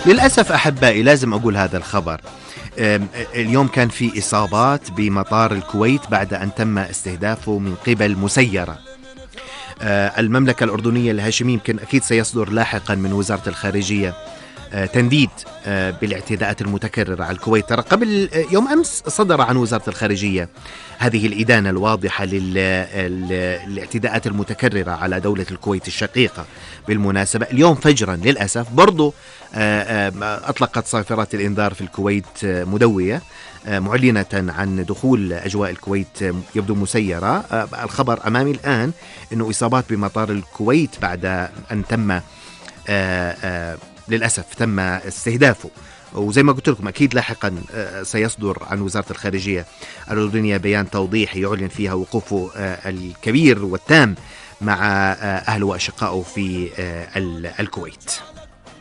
للأسف أحبائي لازم أقول هذا الخبر. اليوم كان في إصابات بمطار الكويت بعد أن تم استهدافه من قبل مسيرة. المملكة الأردنية الهاشمية يمكن أكيد سيصدر لاحقا من وزارة الخارجية تنديد بالاعتداءات المتكررة على الكويت. ترى قبل يوم أمس صدر عن وزارة الخارجية هذه الإدانة الواضحة للاعتداءات المتكررة على دولة الكويت الشقيقة. بالمناسبة اليوم فجرا للأسف برضو أطلقت صافرات الإنذار في الكويت مدوية معلنة عن دخول أجواء الكويت يبدو مسيرة. الخبر أمامي الآن أنه إصابات بمطار الكويت بعد أن تم للأسف تم استهدافه. وزي ما قلت لكم أكيد لاحقا سيصدر عن وزارة الخارجية الأردنية بيان توضيحي يعلن فيها وقوفه الكبير والتام مع أهله وأشقائه في الكويت.